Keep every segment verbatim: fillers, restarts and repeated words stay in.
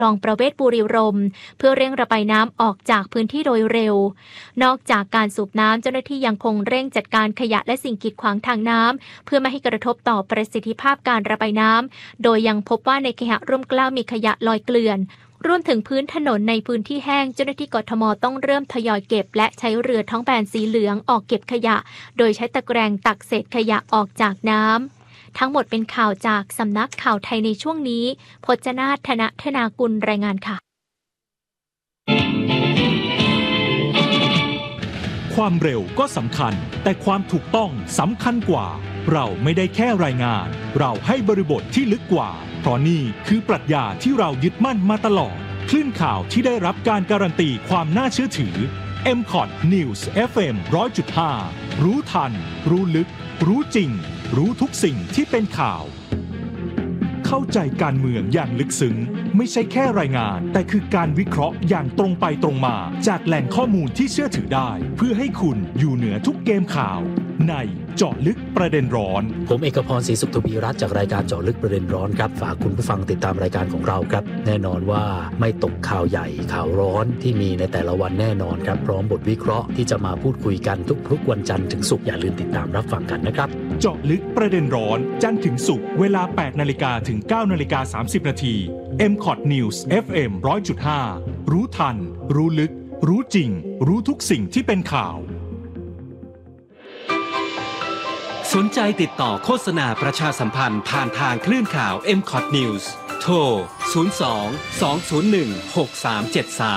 คลองประเวศบุรีรัมย์เพื่อเร่งระบายน้ำออกจากพื้นที่โดยเร็วนอกจากการสูบน้ำเจ้าหน้าที่ยังคงเร่งจัดการขยะและสิ่งกีดขวางทางน้ำเพื่อไม่ให้กระทบต่อประสิทธิภาพการระบายน้ำโดยยังพบว่าในเคหะร่มเกล้ามีขยะลอยเกลื่อนรวมถึงพื้นถนนในพื้นที่แห้งเจ้าหน้าที่กทมต้องเริ่มทยอยเก็บและใช้เรือท้องแบนสีเหลืองออกเก็บขยะโดยใช้ตะแกรงตักเศษขยะออกจากน้ำทั้งหมดเป็นข่าวจากสำนักข่าวไทยในช่วงนี้พจนาถ ธนธนากุลรายงานค่ะความเร็วก็สำคัญแต่ความถูกต้องสำคัญกว่าเราไม่ได้แค่รายงานเราให้บริบทที่ลึกกว่าเพราะนี่คือปรัชญาที่เรายึดมั่นมาตลอดคลื่นข่าวที่ได้รับการการันตีความน่าเชื่อถือ เอ็ม คอท News เอฟ เอ็ม หนึ่งร้อยจุดห้า รู้ทันรู้ลึกรู้จริงรู้ทุกสิ่งที่เป็นข่าวเข้าใจการเมืองอย่างลึกซึ้งไม่ใช่แค่รายงานแต่คือการวิเคราะห์อย่างตรงไปตรงมาจากแหล่งข้อมูลที่เชื่อถือได้เพื่อให้คุณอยู่เหนือทุกเกมข่าวในเจาะลึกประเด็นร้อนผมเอกพรศรีสุขทวีรัตน์จากรายการเจาะลึกประเด็นร้อนครับฝากคุณผู้ฟังติดตามรายการของเราครับแน่นอนว่าไม่ตกข่าวใหญ่ข่าวร้อนที่มีในแต่ละวันแน่นอนครับพร้อมบทวิเคราะห์ที่จะมาพูดคุยกันทุกๆวันจันทร์ถึงศุกร์อย่าลืมติดตามรับฟังกันนะครับเจาะลึกประเด็นร้อนจันทร์ถึงศุกร์เวลา แปดนาฬิกา ถึง เก้านาฬิกาสามสิบ นาที เอ็ม คอท News เอฟ เอ็ม หนึ่งร้อยจุดห้า รู้ทันรู้ลึกรู้จริงรู้ทุกสิ่งที่เป็นข่าวสนใจติดต่อโฆษณาประชาสัมพันธ์ผ่านทางคลื่นข่าว เอ็ม คอท News โทร ศูนย์ สอง สอง ศูนย์ หนึ่ง หก สาม เจ็ด สาม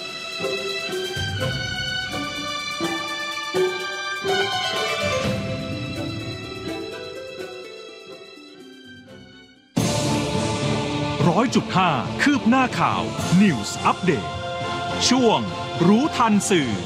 ร้อยจุดห้า คืบหน้าข่าว News Update ช่วงรู้ทันสื่อ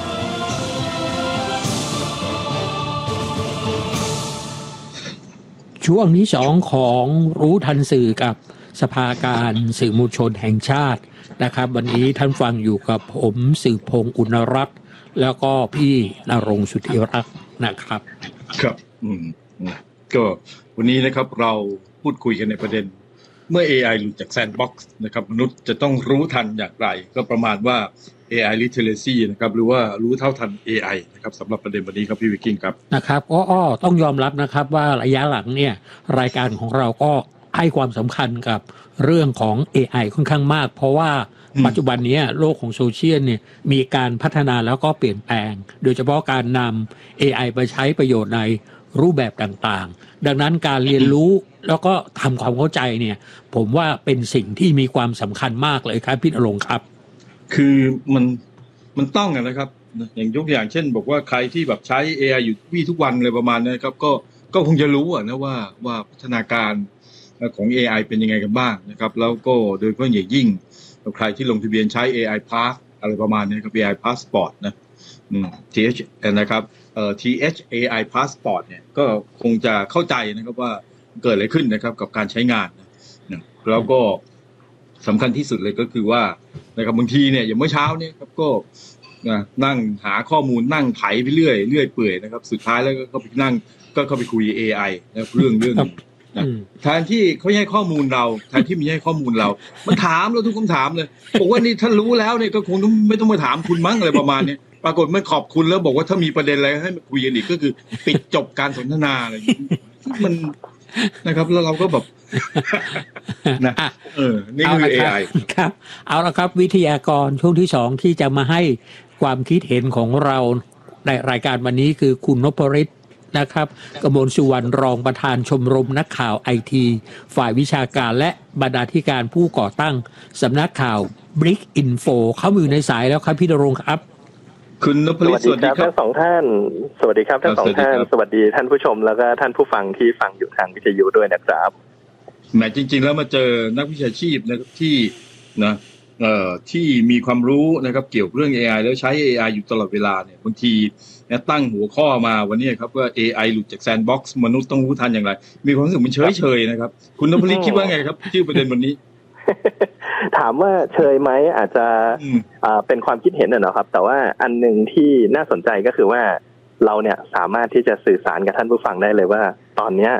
ช่วงที่สองของรู้ทันสื่อกับสภาการสื่อมวลชนแห่งชาตินะครับวันนี้ท่านฟังอยู่กับผมสืบพงษ์อุณรัตน์แล้วก็พี่ณรงค์สุทธิรักษ์นะครับครับอืมก็วันนี้นะครับเราพูดคุยกันในประเด็นเมื่อ เอ ไอ หลุดจากแซนด์บ็อกซ์นะครับมนุษย์จะต้องรู้ทันอย่างไรก็ประมาณว่า เอ ไอ literacy นะครับหรือว่ารู้เท่าทัน เอ ไอ นะครับสำหรับประเด็นวันนี้ครับพี่วิกกิ้งครับนะครับอ้อต้องยอมรับนะครับว่าระยะหลังเนี่ยรายการของเราก็ให้ความสำคัญกับเรื่องของ เอ ไอ ค่อนข้างมากเพราะว่าปัจจุบันนี้โลกของโซเชียลเนี่ยมีการพัฒนาแล้วก็เปลี่ยนแปลงโดยเฉพาะการนำ เอ ไอ ไปใช้ประโยชน์ในรูปแบบต่างๆดังนั้นการเรียนรู้แล้วก็ทำความเข้าใจเนี่ยผมว่าเป็นสิ่งที่มีความสำคัญมากเลยครับพี่ณรงค์ครับคือมันมันต้องนะครับอย่างยกอย่างเช่นบอกว่าใครที่แบบใช้ เอ ไอ อยู่วี่ทุกวันเลยประมาณนี้ครับก็ก็คงจะรู้นะว่าว่าพัฒนาการของ เอ ไอ เป็นยังไงกันบ้างนะครับแล้วก็โดยเฉพาะอย่างยิ่งใครที่ลงทะเบียนใช้ เอ ไอ Pass อะไรประมาณนี้ครับ เอ ไอ Passport นะอืม ที เอช นะครับเอ่อ ที เอช เอ ไอ Passport เนี่ยก็คงจะเข้าใจนะครับว่าเกิดอะไรขึ้นนะครับกับการใช้งานนะแล้วก็สำคัญที่สุดเลยก็คือว่านะครับบางทีเนี่ยอย่างเมื่อเช้าเนี่ยครับก็นั่งหาข้อมูลนั่งไถไปเรื่อยเรื่อยเปื่อยนะครับสุดท้ายแล้วก็ไปนั่งก็เข้าไปคุย เอ ไอ นะเรื่องเรื่องนะแทนที่เขาให้ข้อมูลเราแทนที่มีให้ข้อมูลเรามันถามเราทุกคำถามเลยบอกว่านี่ถ้ารู้แล้วเนี่ยก็คงไม่ต้องมาถามคุณมั้งอะไรประมาณนี้ปรากฏไม่ขอบคุณแล้วบอกว่าถ้ามีประเด็นอะไรให้มาคุยกันอีกก็คือปิดจบการสนทนาอะไรมันนะครับแล้วเราก็แบบนะเออนี่คือ เอ ไอครับเอาละครับวิทยากรช่วงที่สองที่จะมาให้ความคิดเห็นของเราในรายการวันนี้คือคุณนพฤทธิ์นะครับกมลสุวรรณรองประธานชมรมนักข่าวไอทีฝ่ายวิชาการและบรรณาธิการผู้ก่อตั้งสำนักข่าว Brick Info เข้ามาอยู่ในสายแล้วครับพี่ณรงค์ครับคุณนพฤทธิ์สวัสดีครับทั้งสองท่านสวัสดีครับทั้งสองท่านสวัสดีท่านผู้ชมแล้วก็ท่านผู้ฟังที่ฟังอยู่ทางวิทยุด้วยนะครับแหมจริงๆแล้วมาเจอนักวิชาชีพนะครับที่นะเอ่อที่มีความรู้นะครับเกี่ยวกับเรื่อง เอ ไอ แล้วใช้ เอ ไอ อยู่ตลอดเวลาเนี่ยบางทีนะตั้งหัวข้อมาวันนี้ครับว่า เอ ไอ หลุดจากแซนด์บ็อกซ์มนุษย์ต้องรู้ทันอย่างไรมีความรู้สึกมันเฉยๆนะครับคุณนพฤทธิ์คิดว่าไงครับชื่อประเด็นวันนี้ถามว่าเชยไหมอาจจะอ่าเป็นความคิดเห็นน่ะนะครับแต่ว่าอันนึงที่น่าสนใจก็คือว่าเราเนี่ยสามารถที่จะสื่อสารกับท่านผู้ฟังได้เลยว่าตอนเนี้ย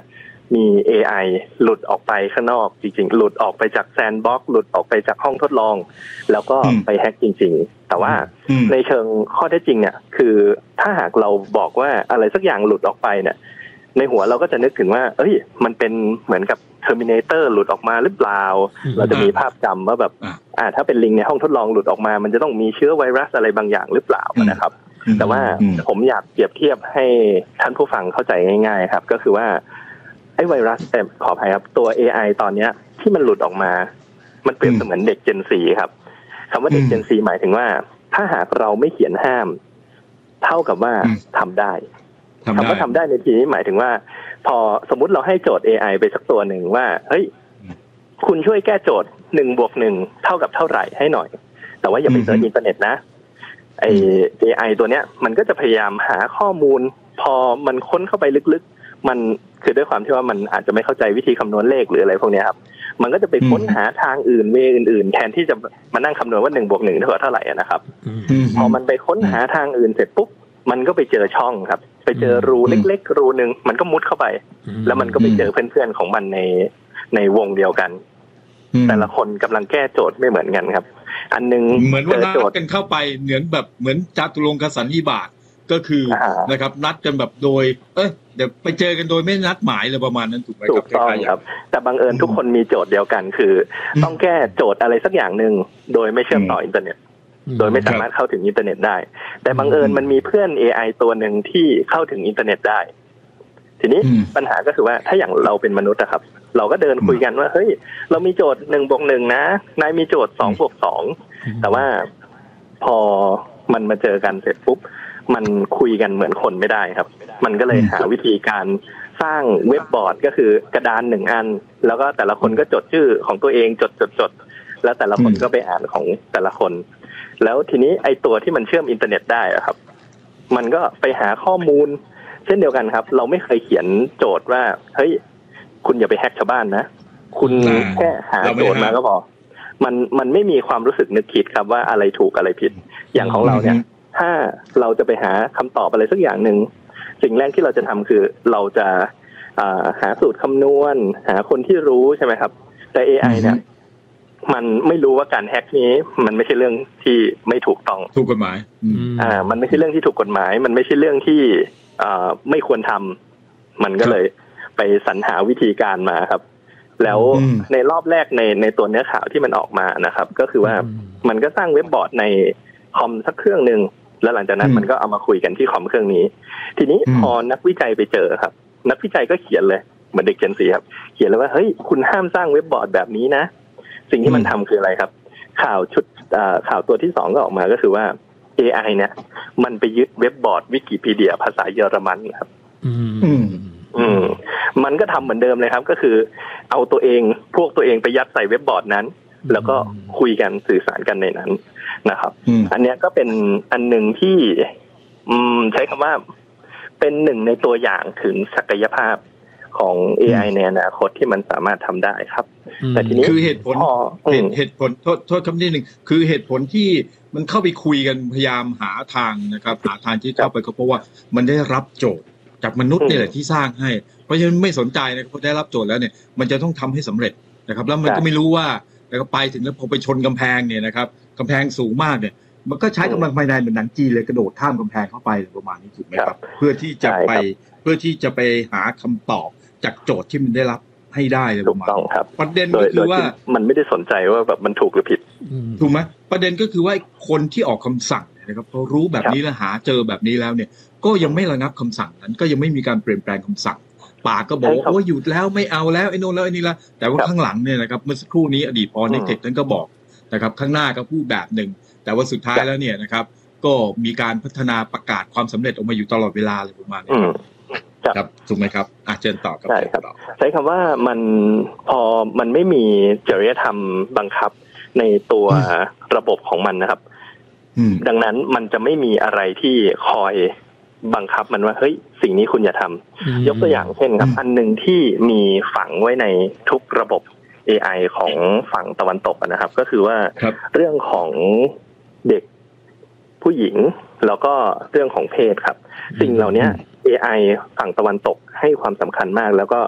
มี เอ ไอ หลุดออกไปข้างนอกจริงๆหลุดออกไปจากแซนด์บ็อกซ์หลุดออกไปจากห้องทดลองแล้วก็ไปแฮ็กจริงๆแต่ว่าในเชิงข้อเท็จจริงเนี่ยคือถ้าหากเราบอกว่าอะไรสักอย่างหลุดออกไปเนี่ยในหัวเราก็จะนึกถึงว่าเอ้ยมันเป็นเหมือนกับ Terminator หลุดออกมาหรือเปล่าเราจะมีภาพจำว่าแบบอ่าถ้าเป็นลิงในห้องทดลองหลุดออกมามันจะต้องมีเชื้อไวรัสอะไรบางอย่างหรือเปล่านะครับแต่ว่าผมอยากเปรียบเทียบให้ท่านผู้ฟังเข้าใจง่ายๆครับก็คือว่าไอ้ไวรัสแต่ขออภัยครับตัว เอ ไอ ตอนเนี้ยที่มันหลุดออกมามันเปรียบเสมือนเด็ก Gen โฟร์ ครับคำว่าเด็ก Gen โฟร์ หมายถึงว่าถ้าหากเราไม่เขียนห้ามเท่ากับว่าทำได้คำว่าทำได้ในที่นี้หมายถึงว่าพอสมมุติเราให้โจทย์ เอ ไอ ไปสักตัวหนึ่งว่าเฮ้ยคุณช่วยแก้โจทย์หนึ่งบวกหนึ่งเท่ากับเท่าไหร่ให้หน่อยแต่ว่าอย่าไปเสิร์ชอินเทอร์เน็ตนะไอ เอ ไอ ตัวเนี้ยมันก็จะพยายามหาข้อมูลพอมันค้นเข้าไปลึกๆมันคือด้วยความที่ว่ามันอาจจะไม่เข้าใจวิธีคำนวณเลขหรืออะไรพวกนี้ครับมันก็จะไปค้นหาทางอื่นเวอื่นๆแทนที่จะมานั่งคำนวณว่าหนึ่งบวกหนึ่งเท่ากับเท่าไหร่นะครับพอมันไปค้นหาทางอื่นเสร็จปุ๊บมันก็ไปเจอช่องครับไปเจอรูเล็กๆรูนึงมันก็มุดเข้าไปแล้วมันก็ไปเจอเพื่อนๆของมันในในวงเดียวกันแต่ละคนกำลังแก้โจทย์ไม่เหมือนกันครับอันนึงเหมือนว่านัดกันเข้าไปเหมือนแบบเหมือนจตุรงคสันนิบาตก็คือนะครับนัดกันแบบโดยเอ้ยเดี๋ยวไปเจอกันโดยไม่นัดหมายเลยประมาณนั้นถูกไหมครับถูกต้องครับแต่บังเอิญทุกคนมีโจทย์เดียวกันคือต้องแก้โจทย์อะไรสักอย่างนึงโดยไม่เชื่อมต่ออินเทอร์เน็ตโดยไม่สามารถเข้าถึงอินเทอร์เน็ตได้แต่บังเอิญมันมีเพื่อน เอ ไอ ตัวหนึ่งที่เข้าถึงอินเทอร์เน็ตได้ทีนี้ปัญหาก็คือว่าถ้าอย่างเราเป็นมนุษย์อะครับเราก็เดินคุยกันว่าเฮ้ยเรามีโจทย์หนึ่งบวกหนึ่งนะนายมีโจทย์สองบวกสองแต่ว่าพอมันมาเจอกันเสร็จปุ๊บมันคุยกันเหมือนคนไม่ได้ครับมันก็เลยหาวิธีการสร้างเว็บบอร์ดก็คือกระดานหนึ่งอันแล้วก็แต่ละคนก็จดชื่อของตัวเองจดจดจดแล้วแต่ละคนก็ไปอ่านของแต่ละคนแล้วทีนี้ไอตัวที่มันเชื่อมอินเทอร์เน็ตได้อะครับมันก็ไปหาข้อมูลเช่นเดียวกันครับเราไม่เคยเขียนโจทย์ว่าเฮ้ยคุณอย่าไปแฮกชาวบ้านนะคุณแค่หาโจทย์มาก็พอมันมันไม่มีความรู้สึกนึกคิดครับว่าอะไรถูกอะไรผิดอย่างของเราเนี่ยถ้าเราจะไปหาคำตอบอะไรสักอย่างหนึ่งสิ่งแรกที่เราจะทำคือเราจะหาสูตรคำนวณหาคนที่รู้ใช่ไหมครับแต่ เอ ไอ เนี่ยมันไม่รู้ว่าการแฮกนี้มันไม่ใช่เรื่องที่ไม่ถูกต้องถูกกฎหมายอ่ามันไม่ใช่เรื่องที่ถูกกฎหมายมันไม่ใช่เรื่องที่อ่าไม่ควรทำมันก็เลยไปสรรหาวิธีการมาครับแล้วในรอบแรกในในตัวเนื้อข่าวที่มันออกมานะครับก็คือว่ามันก็สร้างเว็บบอร์ดในคอมสักเครื่องนึงแล้วหลังจากนั้นมันก็เอามาคุยกันที่คอมเครื่องนี้ทีนี้พอนักวิจัยไปเจอครับนักวิจัยก็เขียนเลยเหมือนเด็ก Gen โฟร์ ครับเขียนเลยว่าเฮ้ยคุณห้ามสร้างเว็บบอร์ดแบบนี้นะสิ่งที่มันทำคืออะไรครับข่าวชุดข่าวตัวที่สองก็ออกมาก็คือว่า เอ ไอ เนี่ยมันไปยึดเว็บบอร์ดวิกิพีเดียภาษาเยอรมันครับอืมอืมมันก็ทำเหมือนเดิมเลยครับก็คือเอาตัวเองพวกตัวเองไปยัดใส่เว็บบอร์ดนั้นแล้วก็คุยกันสื่อสารกันในนั้นนะครับอันเนี้ยก็เป็นอันหนึ่งที่อืมใช้คำว่าเป็นหนึ่งในตัวอย่างถึงศักยภาพของ เอ ไอ ในอนาคตที่มันสามารถทำได้ครับแต่ทีนี้คือเหตุผลเหตุเหตุผลโทษโทษคำนี้หนึ่งคือเหตุผลที่มันเข้าไปคุยกันพยายามหาทางนะครับหาทางที่เข้าไปก็เพราะว่ามันได้รับโจทย์จากมนุษย์นี่แหละที่สร้างให้เพราะฉะนั้นไม่สนใจนะครับพอได้รับโจทย์แล้วเนี่ยมันจะต้องทำให้สำเร็จนะครับแล้วมันก็ไม่รู้ว่าแล้วก็ไปถึงแล้วพอไปชนกำแพงเนี่ยนะครับกำแพงสูงมากเนี่ยมันก็ใช้กำลังภายในเหมือนหนังจีนเลยกระโดดข้ามกำแพงเข้าไปประมาณนี้ถูกไหมครับเพื่อที่จะไปเพื่อที่จะไปหาคำตอบจากโจทย์ที่มันได้รับให้ได้เลยประมาณนี้ประเด็นก็คือว่ามันไม่ได้สนใจว่าแบบมันถูกหรือผิดถูกไหมประเด็นก็คือว่าคนที่ออกคำสั่งนะครับพอรู้แบบนี้แล้วหาเจอแบบนี้แล้วเนี่ยก็ยังไม่ระงับคำสั่งนั้นก็ยังไม่มีการเปลี่ยนแปลงคำสั่งปากก็บอกว่าโอ้หยุดแล้วไม่เอาแล้วไอ้โน่นแล้วไอ้นี่ละแต่ว่าข้างหลังเนี่ยนะครับเมื่อสักครู่นี้อดีตพอเน็กเทคนั้นก็บอกนะครับข้างหน้าก็พูดแบบหนึ่งแต่ว่าสุดท้ายแล้วเนี่ยนะครับก็มีการพัฒนาประกาศความสำเร็จออกมาอยู่ตลอดเวลาเลยประมาณนี้ครับถูกไหมครับอาจจะต่อครับใช่ครับใช้คำว่ามันพอมันไม่มีจริยธรรมบังคับในตัวระบบของมันนะครับดังนั้นมันจะไม่มีอะไรที่คอยบังคับมันว่าเฮ้ยสิ่งนี้คุณอย่าทำยกตัวอย่างเช่นครับอันหนึ่งที่มีฝังไว้ในทุกระบบ เอ ไอ ของฝั่งตะวันตกนะครับก็คือว่าเรื่องของเด็กผู้หญิงแล้วก็เรื่องของเพศครับสิ่งเหล่านี้ เอ ไอ ฝั่งตะวันตกให้ความสำคัญมากแล้วก็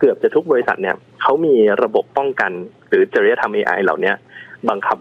เกือบจะทุกบริษัทเนี่ยเขามีระบบป้องกันหรือจริยธรรม เอ ไอ เหล่านี้บังคับ